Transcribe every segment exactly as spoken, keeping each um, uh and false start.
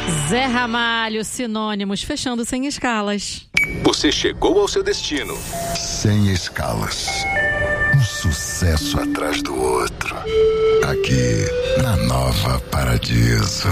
Zé Ramalho, sinônimos, fechando sem escalas. Você chegou ao seu destino. Sem escalas. Um sucesso atrás do outro. Aqui, na Nova Paradiso.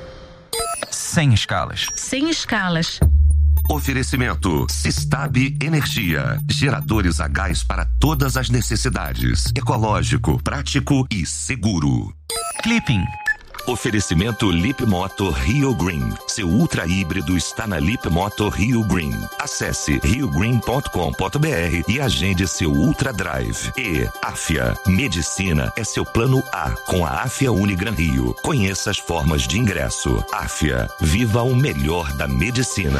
Sem escalas. Sem escalas. Oferecimento Sistab Energia. Geradores a gás para todas as necessidades. Ecológico, prático e seguro. Clipping. Oferecimento Lip Moto Rio Green. Seu ultra híbrido está na Lip Moto Rio Green. Acesse rio green ponto com ponto b r e agende seu Ultra Drive. E Afia. Medicina é seu plano A com a Afia Unigran Rio. Conheça as formas de ingresso. Afia. Viva o melhor da medicina.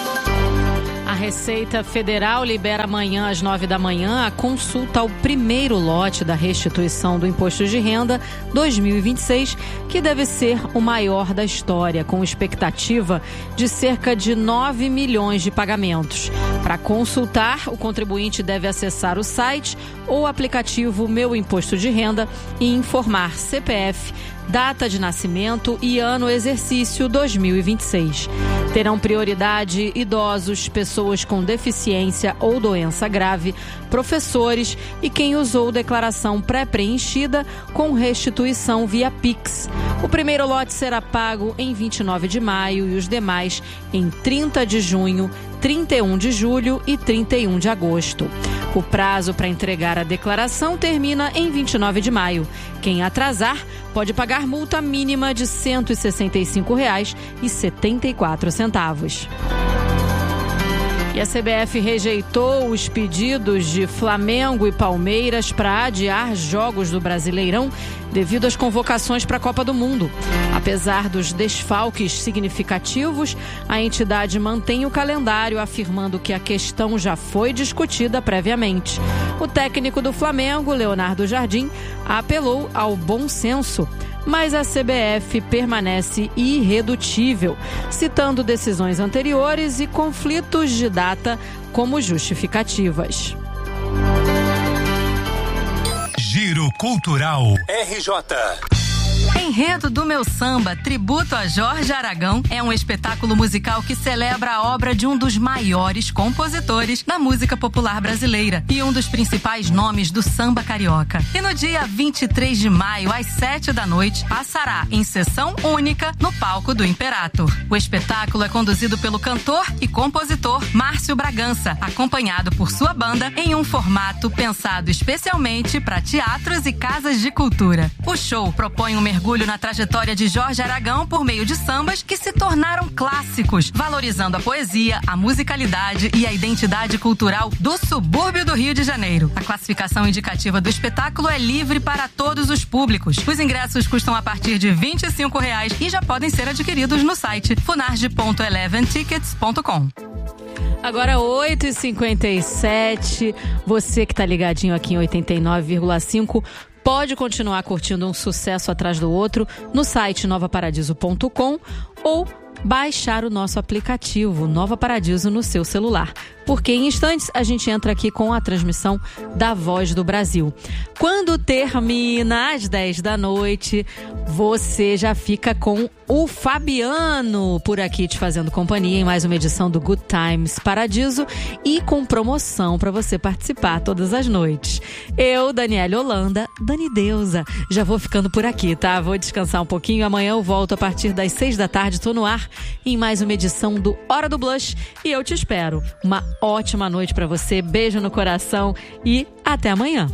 A Receita Federal libera amanhã às nove da manhã a consulta ao primeiro lote da restituição do Imposto de Renda dois mil e vinte e seis, que deve ser o maior da história, com expectativa de cerca de nove milhões de pagamentos. Para consultar, o contribuinte deve acessar o site ou aplicativo Meu Imposto de Renda e informar C P F, data de nascimento e ano exercício dois mil e vinte e seis. Terão prioridade idosos, pessoas com deficiência ou doença grave, professores e quem usou declaração pré-preenchida com restituição via Pix. O primeiro lote será pago em vinte e nove de maio e os demais em trinta de junho, trinta e um de julho e trinta e um de agosto. O prazo para entregar a declaração termina em vinte e nove de maio. Quem atrasar pode pagar multa mínima de cento e sessenta e cinco reais e setenta e quatro centavos. E a C B F rejeitou os pedidos de Flamengo e Palmeiras para adiar jogos do Brasileirão devido às convocações para a Copa do Mundo. Apesar dos desfalques significativos, a entidade mantém o calendário, afirmando que a questão já foi discutida previamente. O técnico do Flamengo, Leonardo Jardim, apelou ao bom senso, mas a C B F permanece irredutível, citando decisões anteriores e conflitos de data como justificativas. Giro Cultural R J. Enredo do Meu Samba, tributo a Jorge Aragão, é um espetáculo musical que celebra a obra de um dos maiores compositores da música popular brasileira e um dos principais nomes do samba carioca. E no dia vinte e três de maio, às sete da noite, passará em sessão única no palco do Imperator. O espetáculo é conduzido pelo cantor e compositor Márcio Bragança, acompanhado por sua banda em um formato pensado especialmente para teatros e casas de cultura. O show propõe um mergulho na trajetória de Jorge Aragão por meio de sambas que se tornaram clássicos, valorizando a poesia, a musicalidade e a identidade cultural do subúrbio do Rio de Janeiro. A classificação indicativa do espetáculo é livre para todos os públicos. Os ingressos custam a partir de vinte e cinco reais e já podem ser adquiridos no site funarge ponto eleven tickets ponto com. Agora oito e cinquenta e sete, você que tá ligadinho aqui em oitenta e nove vírgula cinco pode continuar curtindo um sucesso atrás do outro no site nova paradiso ponto com ou baixar o nosso aplicativo Nova Paradiso no seu celular, porque em instantes a gente entra aqui com a transmissão da Voz do Brasil. Quando termina às dez da noite, você já fica com o Fabiano por aqui te fazendo companhia em mais uma edição do Good Times Paradiso e com promoção para você participar todas as noites. Eu, Daniele Holanda, Dani Deusa, já vou ficando por aqui, tá? Vou descansar um pouquinho, amanhã eu volto a partir das seis da tarde, tô no ar em mais uma edição do Hora do Blush e eu te espero. Uma ótima noite para você, beijo no coração e até amanhã.